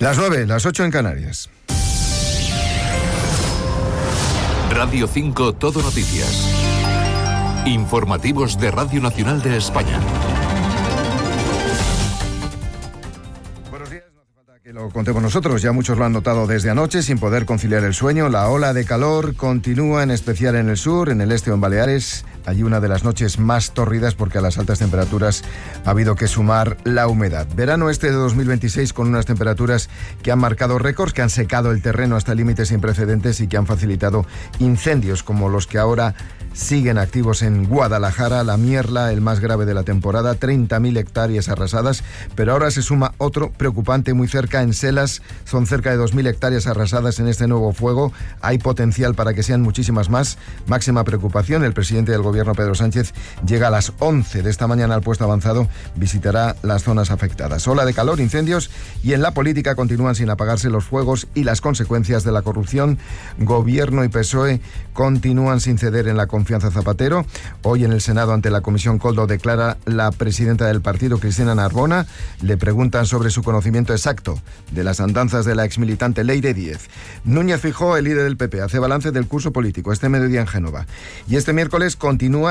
Las 9, las 8 en Canarias. Radio 5 Todo Noticias. Informativos de Radio Nacional de España. Buenos días, no hace falta que lo contemos nosotros, ya muchos lo han notado desde anoche sin poder conciliar el sueño. La ola de calor continúa, en especial en el sur, en el este o en Baleares. Allí una de las noches más tórridas porque a las altas temperaturas ha habido que sumar la humedad. Verano este de 2026 con unas temperaturas que han marcado récords, que han secado el terreno hasta límites sin precedentes y que han facilitado incendios como los que ahora siguen activos en Guadalajara, la Mierla, el más grave de la temporada, 30.000 hectáreas arrasadas, pero ahora se suma otro preocupante muy cerca, en Selas, son cerca de 2.000 hectáreas arrasadas en este nuevo fuego, hay potencial para que sean muchísimas más, máxima preocupación. El presidente del Gobierno, Pedro Sánchez, llega a las 11 de esta mañana al puesto avanzado, visitará las zonas afectadas. Ola de calor, incendios y en la política continúan sin apagarse los fuegos y las consecuencias de la corrupción. Gobierno y PSOE continúan sin ceder en la confianza Zapatero. Hoy en el Senado, ante la Comisión Koldo, declara la presidenta del partido, Cristina Narbona. Le preguntan sobre su conocimiento exacto de las andanzas de la exmilitante Leire Díez. Núñez Feijóo, el líder del PP, hace balance del curso político este mediodía en Génova. Y este miércoles continúa